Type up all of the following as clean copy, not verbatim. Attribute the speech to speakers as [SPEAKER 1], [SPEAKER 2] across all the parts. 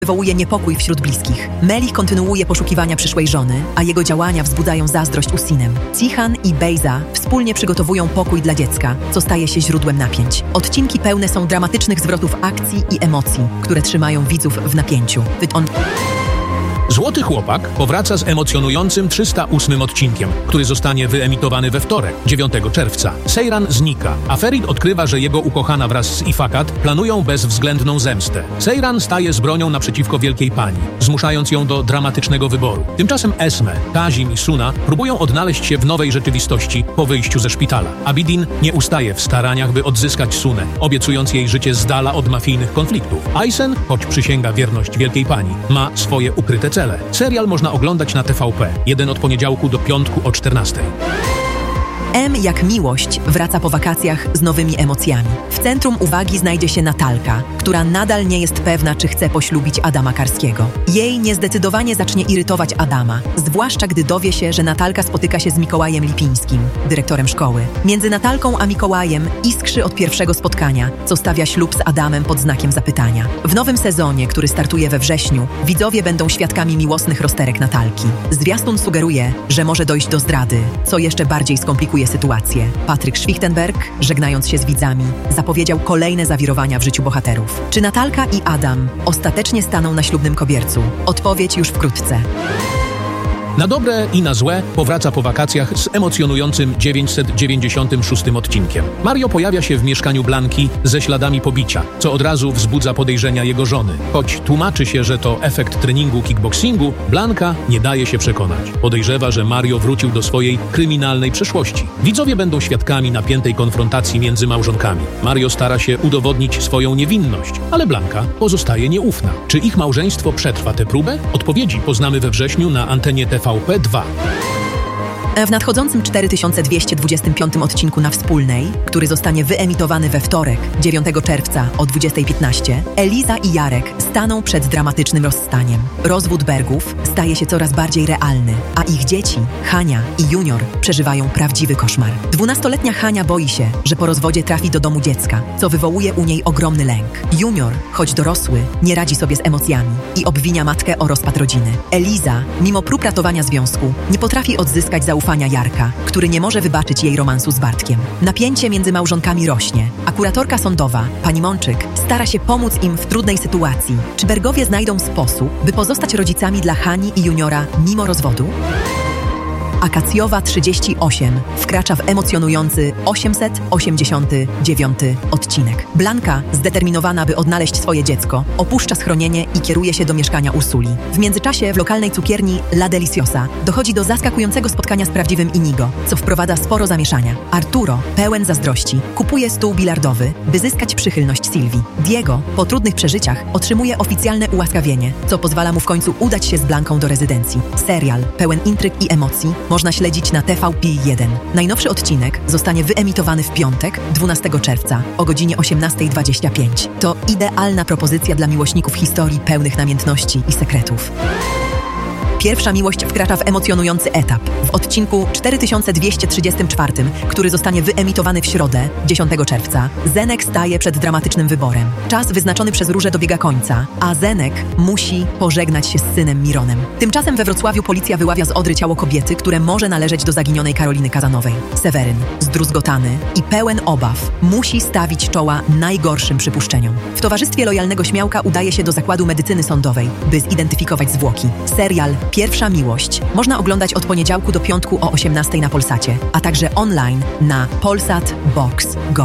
[SPEAKER 1] wywołuje niepokój wśród bliskich. Melich kontynuuje poszukiwania przyszłej żony, a jego działania wzbudzają zazdrość u Sinem. Cihan i Bejza wspólnie przygotowują pokój dla dziecka, co staje się źródłem napięć. Odcinki pełne są dramatycznych zwrotów akcji i emocji, które trzymają widzów w napięciu.
[SPEAKER 2] Złoty Chłopak powraca z emocjonującym 308 odcinkiem, który zostanie wyemitowany we wtorek, 9 czerwca. Seyran znika, a Ferit odkrywa, że jego ukochana wraz z Ifakat planują bezwzględną zemstę. Seyran staje z bronią naprzeciwko Wielkiej Pani, zmuszając ją do dramatycznego wyboru. Tymczasem Esme, Kazim i Suna próbują odnaleźć się w nowej rzeczywistości po wyjściu ze szpitala. Abidin nie ustaje w staraniach, by odzyskać Sunę, obiecując jej życie z dala od mafijnych konfliktów. Aysen, choć przysięga wierność Wielkiej Pani, ma swoje ukryte cele. Serial można oglądać na TVP, jeden od poniedziałku do piątku o 14:00.
[SPEAKER 1] M jak miłość wraca po wakacjach z nowymi emocjami. W centrum uwagi znajdzie się Natalka, która nadal nie jest pewna, czy chce poślubić Adama Karskiego. Jej niezdecydowanie zacznie irytować Adama, zwłaszcza gdy dowie się, że Natalka spotyka się z Mikołajem Lipińskim, dyrektorem szkoły. Między Natalką a Mikołajem iskrzy od pierwszego spotkania, co stawia ślub z Adamem pod znakiem zapytania. W nowym sezonie, który startuje we wrześniu, widzowie będą świadkami miłosnych rozterek Natalki. Zwiastun sugeruje, że może dojść do zdrady, co jeszcze bardziej skomplikuje sytuację. Patryk Schwichtenberg, żegnając się z widzami, zapowiedział kolejne zawirowania w życiu bohaterów. Czy Natalka i Adam ostatecznie staną na ślubnym kobiercu? Odpowiedź już wkrótce.
[SPEAKER 2] Na dobre i na złe powraca po wakacjach z emocjonującym 996 odcinkiem. Mario pojawia się w mieszkaniu Blanki ze śladami pobicia, co od razu wzbudza podejrzenia jego żony. Choć tłumaczy się, że to efekt treningu kickboxingu, Blanka nie daje się przekonać. Podejrzewa, że Mario wrócił do swojej kryminalnej przeszłości. Widzowie będą świadkami napiętej konfrontacji między małżonkami. Mario stara się udowodnić swoją niewinność, ale Blanka pozostaje nieufna. Czy ich małżeństwo przetrwa tę próbę? Odpowiedzi poznamy we wrześniu na antenie TVP2.
[SPEAKER 1] W nadchodzącym 4225 odcinku na Wspólnej, który zostanie wyemitowany we wtorek, 9 czerwca o 20:15, Eliza i Jarek staną przed dramatycznym rozstaniem. Rozwód Bergów staje się coraz bardziej realny, a ich dzieci, Hania i Junior, przeżywają prawdziwy koszmar. 12-letnia Hania boi się, że po rozwodzie trafi do domu dziecka, co wywołuje u niej ogromny lęk. Junior, choć dorosły, nie radzi sobie z emocjami i obwinia matkę o rozpad rodziny. Eliza, mimo prób ratowania związku, nie potrafi odzyskać zaufania Jarka, który nie może wybaczyć jej romansu z Bartkiem. Napięcie między małżonkami rośnie, a kuratorka sądowa, pani Mączyk, stara się pomóc im w trudnej sytuacji. Czy Bergowie znajdą sposób, by pozostać rodzicami dla Hani i Juniora mimo rozwodu? Akacjowa 38 wkracza w emocjonujący 889 odcinek. Blanka, zdeterminowana, by odnaleźć swoje dziecko, opuszcza schronienie i kieruje się do mieszkania Ursuli. W międzyczasie w lokalnej cukierni La Deliciosa dochodzi do zaskakującego spotkania z prawdziwym Inigo, co wprowadza sporo zamieszania. Arturo, pełen zazdrości, kupuje stół bilardowy, by zyskać przychylność Sylwii. Diego, po trudnych przeżyciach, otrzymuje oficjalne ułaskawienie, co pozwala mu w końcu udać się z Blanką do rezydencji. Serial, pełen intryg i emocji, można śledzić na TVP1. Najnowszy odcinek zostanie wyemitowany w piątek, 12 czerwca o godzinie 18:25. To idealna propozycja dla miłośników historii pełnych namiętności i sekretów. Pierwsza miłość wkracza w emocjonujący etap. W odcinku 4234, który zostanie wyemitowany w środę, 10 czerwca, Zenek staje przed dramatycznym wyborem. Czas wyznaczony przez Różę dobiega końca, a Zenek musi pożegnać się z synem Mironem. Tymczasem we Wrocławiu policja wyławia z Odry ciało kobiety, które może należeć do zaginionej Karoliny Kazanowej. Seweryn, zdruzgotany i pełen obaw, musi stawić czoła najgorszym przypuszczeniom. W towarzystwie lojalnego śmiałka udaje się do zakładu medycyny sądowej, by zidentyfikować zwłoki. Serial Pierwsza miłość można oglądać od poniedziałku do piątku o 18:00 na Polsacie, a także online na Polsat Box Go.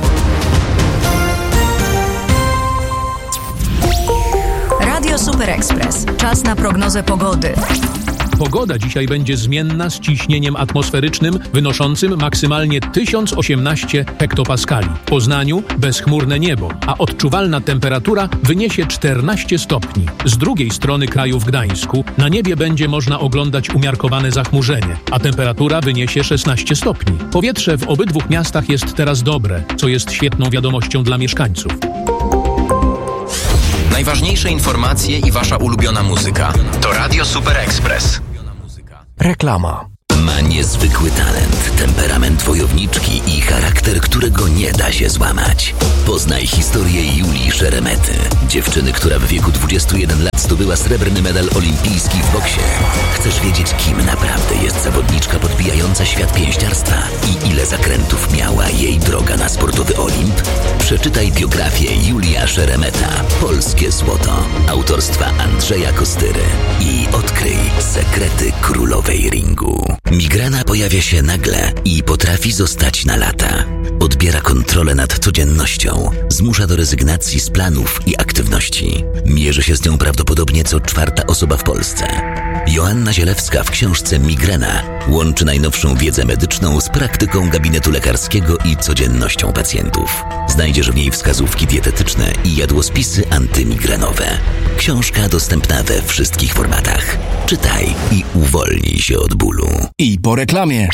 [SPEAKER 3] Radio Super Express. Czas na prognozę pogody.
[SPEAKER 2] Pogoda dzisiaj będzie zmienna z ciśnieniem atmosferycznym wynoszącym maksymalnie 1018 hektopaskali. W Poznaniu bezchmurne niebo, a odczuwalna temperatura wyniesie 14 stopni. Z drugiej strony kraju w Gdańsku na niebie będzie można oglądać umiarkowane zachmurzenie, a temperatura wyniesie 16 stopni. Powietrze w obydwu miastach jest teraz dobre, co jest świetną wiadomością dla mieszkańców.
[SPEAKER 4] Najważniejsze informacje i wasza ulubiona muzyka to Radio Super Express.
[SPEAKER 5] Reklama.
[SPEAKER 4] Ma niezwykły talent, temperament wojowniczki i charakter, którego nie da się złamać. Poznaj historię Julii Szeremety, dziewczyny, która w wieku 21 lat zdobyła srebrny medal olimpijski w boksie. Chcesz wiedzieć, kim naprawdę jest zawodniczka podbijająca świat pięściarstwa i ile zakrętów miała jej droga na sportowy Olimp? Przeczytaj biografię Julia Szeremeta, Polskie Złoto, autorstwa Andrzeja Kostyry i odkryj sekrety królowej ringu. Migrena pojawia się nagle i potrafi zostać na lata. Odbiera kontrolę nad codziennością, zmusza do rezygnacji z planów i aktywności. Mierzy się z nią prawdopodobnie co 4. osoba w Polsce. Joanna Zielewska w książce Migrena łączy najnowszą wiedzę medyczną z praktyką gabinetu lekarskiego i codziennością pacjentów. Znajdziesz w niej wskazówki dietetyczne i jadłospisy antymigrenowe. Książka dostępna we wszystkich formatach. Czytaj i uwolnij się od bólu.
[SPEAKER 5] I po reklamie.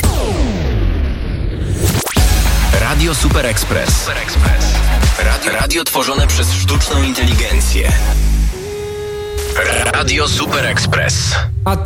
[SPEAKER 6] Radio Super Express. Radio tworzone przez sztuczną inteligencję. Radio Super Express.
[SPEAKER 7] A